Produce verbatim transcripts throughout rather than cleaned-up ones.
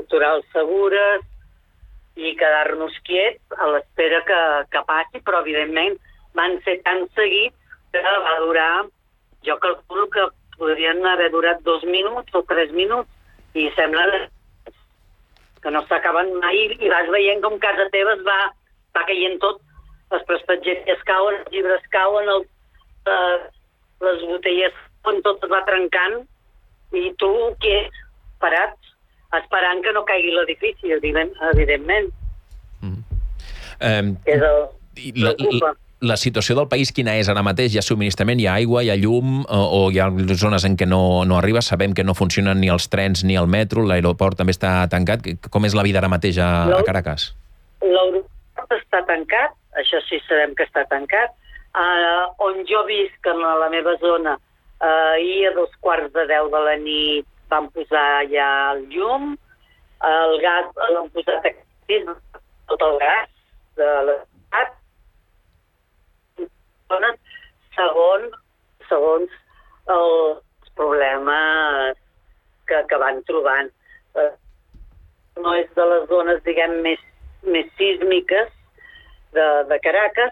culturals segures i quedar-nos quiets a l'espera que, que passi, però evidentment van ser tan seguits que va durar, jo calculo que podrien haver durat dos minuts o tres minuts, i sembla que no s'acaben mai, i vas veient com casa teva es va, va caient tot, els prestatgers cauen, els llibres cauen, els, eh, les botelles, tot es va trencant, i tu què? Parat, esperant que no caigui l'edifici, evidentment. Mm. Um, és el... la, la, la situació del país quina és ara mateix? Hi ha subministrament, hi ha aigua, hi ha llum, o, o hi ha zones en què no, no arriba? Sabem que no funcionen ni els trens ni el metro, l'aeroport també està tancat. Com és la vida ara mateix a, a Caracas? L'aeroport està tancat, això sí sabem que està tancat. Uh, on jo visc, en la, la meva zona, uh, ahir a dos quarts de deu de la nit van posar ja el llum, el gas l'han posat aquí, tot el gas de l'estat, segons, segons els problemes que, que van trobant. No és de les zones, diguem, més, més sísmiques de, de Caracas.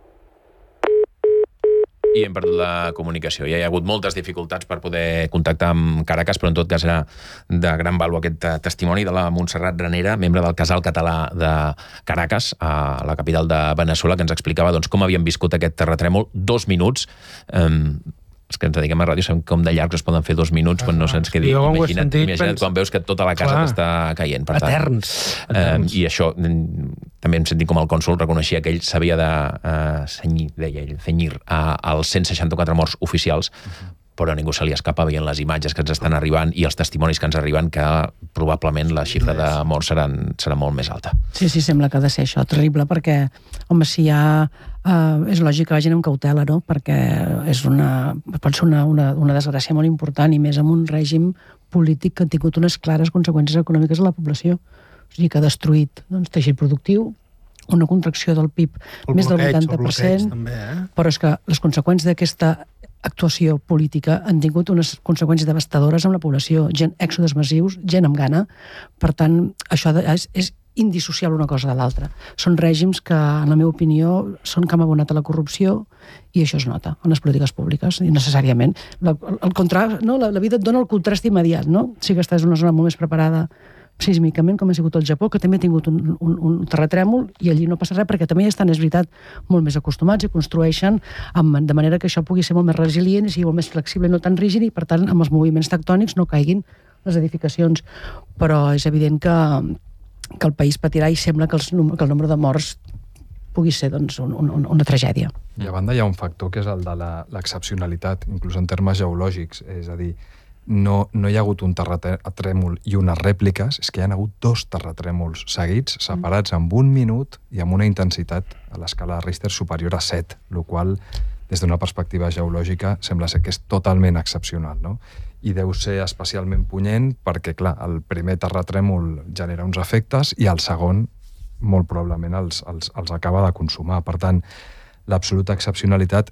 I hem perdut la comunicació. Ja hi ha hagut moltes dificultats per poder contactar amb Caracas, però en tot cas era de gran vàlua aquest testimoni de la Montserrat Ranera, membre del Casal Català de Caracas, a la capital de Veneçuela, que ens explicava doncs, com havien viscut aquest terratrèmol. Dos minuts. Um, els que ens dediquem a ràdio sabem com de llargs es poden fer dos minuts quan no se'ns quedi. Imagina't, imagina't quan veus que tota la casa t'està caient. Per tant, eterns. eterns. Eh, I això, també em sentim com el cònsol reconeixia que ell s'havia de eh, cenyir, deia ell, cenyir a, als cent seixanta-quatre morts oficials, uh-huh. però a ningú se li escapa veient les imatges que ens estan arribant i els testimonis que ens arriben que probablement la xifra de morts serà, serà molt més alta. Sí, sí, sembla que ha de ser això terrible, perquè, home, si hi ha... Uh, és lògic que vagin amb cautela, no? Perquè és una, pot ser una, una, una desgràcia molt important, i més amb un règim polític que ha tingut unes clares conseqüències econòmiques a la població. O sigui, que ha destruït doncs, teixit productiu, una contracció del P I B el més bloqueig, del vuitanta per cent, també, eh? Però és que les conseqüències d'aquesta actuació política han tingut unes conseqüències devastadores amb la població, gent, èxodes massius, gent amb gana. Per tant, això és, és indissociable una cosa de l'altra. Són règims que, en la meva opinió, són que han abonat a la corrupció, i això es nota en les polítiques públiques, i necessàriament. La, el contra, no? la, la vida et dona el contrast immediat, no? Sí que estàs en una zona molt més preparada sísmicament, com ha sigut el Japó, que també ha tingut un, un, un terratrèmol, i allí no passa res, perquè també estan, és veritat, molt més acostumats i construeixen amb, de manera que això pugui ser molt més resilient i sigui molt més flexible i no tan rígid, i per tant, amb els moviments tectònics no caiguin les edificacions. Però és evident que que el país patirà, i sembla que, els, que el nombre de morts pugui ser doncs, un, un, una tragèdia. I a banda hi ha un factor que és el de l'excepcionalitat, inclús en termes geològics, és a dir, no, no hi ha hagut un terratrèmol i unes rèpliques, és que hi ha hagut dos terratrèmols seguits, separats en un minut i amb una intensitat a l'escala de Richter superior a set, el qual, des d'una perspectiva geològica, sembla ser que és totalment excepcional, no? I deu ser especialment punyent perquè, clar, el primer terratrèmol genera uns efectes i el segon, molt probablement, els, els, els acaba de consumar. Per tant, l'absoluta excepcionalitat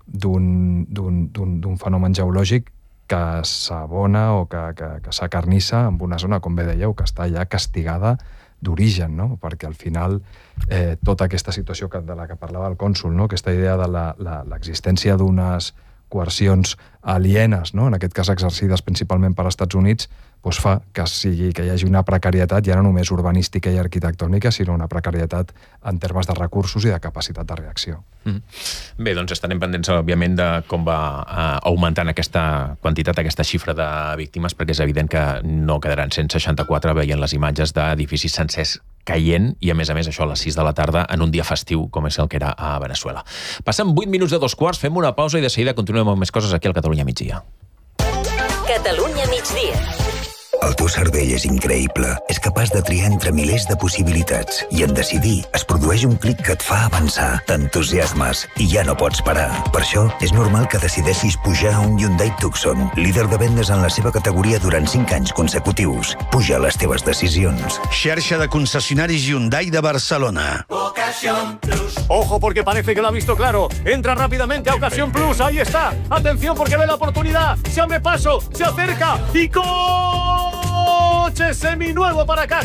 d'un fenomen geològic que s'abona o que, que, que s'acarnissa amb una zona, com bé dèieu, que està ja castigada d'origen, no? Perquè al final eh, tota aquesta situació que, de la que parlava el cònsol, no? Aquesta idea de l'existència d'unes coercions alienes, no? En aquest cas exercides principalment per als Estats Units, doncs fa que, sigui, que hi hagi una precarietat ja no només urbanística i arquitectònica, sinó una precarietat en termes de recursos i de capacitat de reacció. Mm. Bé, doncs estarem pendents, òbviament, de com va eh, augmentant aquesta quantitat, aquesta xifra de víctimes, perquè és evident que no quedaran cent seixanta-quatre veient les imatges d'edificis sencers caient, i a més a més això a les sis de la tarda en un dia festiu com és el que era a Veneçuela. Passen vuit minuts de dos quarts, fem una pausa i de seguida continuem amb més coses aquí al Catalunya Migdia. Catalunya Migdia. El teu cervell és increïble. És capaç de triar entre milers de possibilitats. I en decidir es produeix un clic que et fa avançar. T'entusiasmes i ja no pots parar. Per això és normal que decideixis pujar a un Hyundai Tucson, líder de vendes en la seva categoria durant cinc anys consecutius. Puja les teves decisions. Xarxa de concessionaris Hyundai de Barcelona. Ocasión Plus. Ojo, porque parece que lo ha visto claro. Entra rápidamente a Ocasión Plus. Ahí está. Atención, porque ve la oportunidad. Se abre paso, se acerca y ¡coche seminuevo para casa!